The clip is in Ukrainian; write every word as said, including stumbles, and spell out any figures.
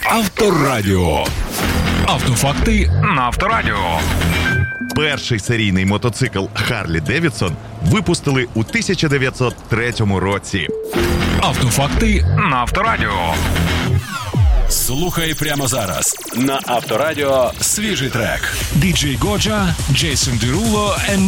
Авторадіо. Автофакти на Авторадіо. Перший серійний мотоцикл Харлі Девідсон випустили у тисяча дев'ятсот третьому році. Автофакти на Авторадіо. Слухай прямо зараз на Авторадіо свіжий трек. ді джей Годжа, Джейсон Деруло and